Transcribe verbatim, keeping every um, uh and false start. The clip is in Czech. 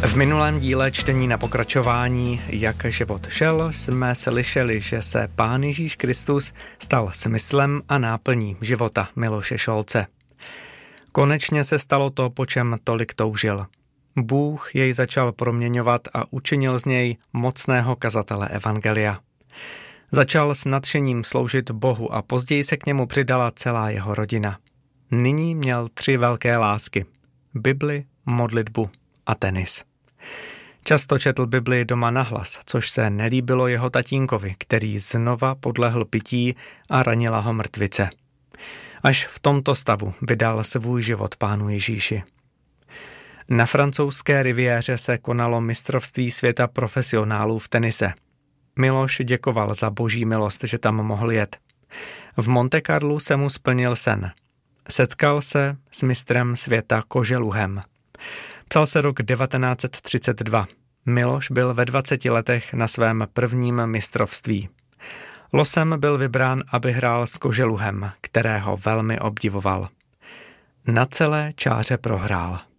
V minulém díle čtení na pokračování Jak život šel jsme slyšeli, že se Pán Ježíš Kristus stal smyslem a náplní života Miloše Šolce. Konečně se stalo to, po čem tolik toužil. Bůh jej začal proměňovat a učinil z něj mocného kazatele evangelia. Začal s nadšením sloužit Bohu a později se k němu přidala celá jeho rodina. Nyní měl tři velké lásky. Bibli, modlitbu a tenis. Často četl Bibli doma nahlas, což se nelíbilo jeho tatínkovi, který znova podlehl pití a ranila ho mrtvice. Až v tomto stavu vydal svůj život Pánu Ježíši. Na francouzské riviéře se konalo mistrovství světa profesionálů v tenise. Miloš děkoval za boží milost, že tam mohl jet. V Monte Carlu se mu splnil sen. Setkal se s mistrem světa Koželuhem. Psal se rok devatenáct set třicet dva. Miloš byl ve dvaceti letech na svém prvním mistrovství. Losem byl vybrán, aby hrál s Koželuhem, kterého velmi obdivoval. Na celé čáře prohrál.